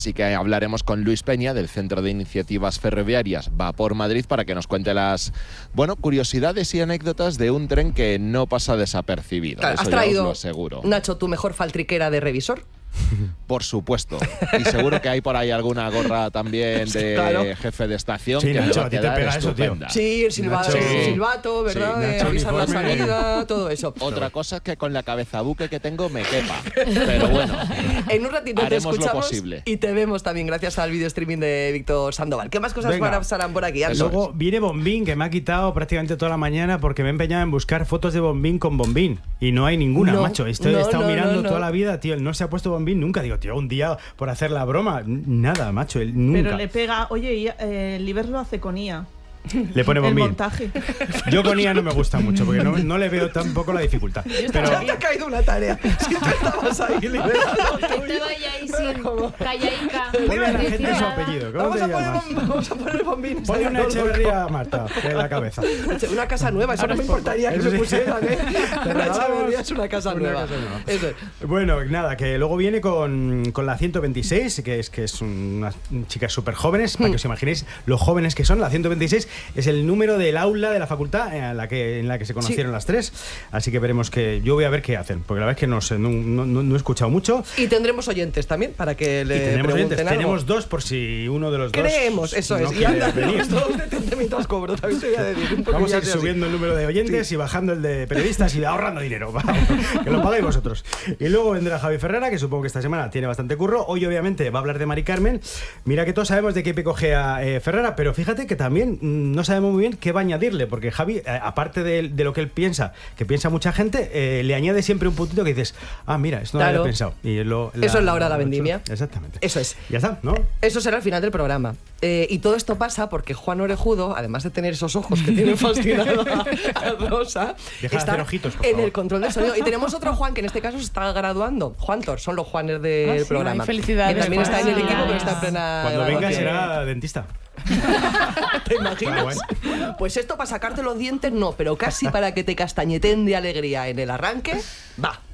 Así que hablaremos con Luis Peña del Centro de Iniciativas Ferroviarias Vapor Madrid para que nos cuente las curiosidades y anécdotas de un tren que no pasa desapercibido. Claro, eso ¿has traído, ya os lo aseguro. Nacho, tu mejor faltriquera de revisor? Por supuesto. Y seguro que hay por ahí alguna gorra también de claro. jefe de estación. Sí, que Nacho, me va a ti te quedar pega eso, tío. estupenda. Sí, el silbato, ¿verdad? Sí, De Nacho, avisar la uniforme. salida, todo eso. Otra cosa es que con la cabeza buque que tengo me quepa. Pero bueno, En un ratito te haremos lo escuchamos posible. y te vemos también gracias al video streaming de Víctor Sandoval. ¿Qué más cosas Venga. pasarán por aquí? Ando? Luego viene Bombín, que me ha quitado prácticamente toda la mañana porque me he empeñado en buscar fotos de Bombín con Bombín. Y no hay ninguna, No, macho. He no, estado mirando no. toda la vida, tío. Él no se ha puesto Bombín nunca. Digo, tío, un día por hacer la broma. Nada, macho. Él nunca. Pero le pega, oye, y, el Iber lo hace con IA. Le pone El Bombín. montaje. Yo con IA no me gusta mucho porque no le veo tampoco la dificultad. Pero Ya te ha caído una tarea. Si tú estabas ahí liberando Estaba ya ahí sin callaica. ponle a la gente su apellido. ¿Cómo te llamas? Vamos a poner bombín. Ponle una Echeverría a Marta en la cabeza. Una casa nueva, eso no me importaría que Eso me sí. pusieran, ¿eh? Te Una regalamos Echeverría es una casa una nueva. casa nueva. Eso es. Bueno, nada, que luego viene con la 126, que es unas chicas súper jóvenes, para que os imaginéis lo jóvenes que son. La 126 es el número del aula de la facultad en la que se conocieron las tres. Así que veremos yo voy a ver qué hacen, porque la verdad es que no sé, no he escuchado mucho. Y tendremos oyentes también para que le Y tenemos oyentes, pregunten algo. tenemos dos por si uno de los dos Creemos, eso no es. Y quiere anda, venir. todos detente mientras cobro, también te voy a decir. Un Vamos a ir poquillo así. subiendo el número de oyentes y bajando el de periodistas y ahorrando dinero. Vamos, que lo pagáis vosotros. Y luego vendrá Javi Ferrara, que supongo que esta semana tiene bastante curro. Hoy, obviamente, va a hablar de Mari Carmen. Mira que todos sabemos de qué picojea Ferrara, pero fíjate que también no sabemos muy bien qué va a añadirle, porque Javi, aparte de lo que él piensa, que piensa mucha gente, le añade siempre un puntito que dices, mira, esto no lo Claro. había pensado. Y Eso es la hora de la vendimia. Exactamente. Eso es. Ya está, ¿no? Eso será el final del programa. Y todo esto pasa porque Juan Orejudo, además de tener esos ojos que tienen fascinado a Rosa, Deja de está hacer ojitos, por en favor. el control del sonido. Y tenemos otro Juan que en este caso se está graduando. Juan Tor, son los Juanes del sí, programa. ay, felicidades, Que también Juan. está en el equipo, pero Felicidades. está en plena Cuando venga graduación. será dentista. ¿Te imaginas? Pues esto para sacarte los dientes no, pero casi para que te castañeten de alegría en el arranque, va.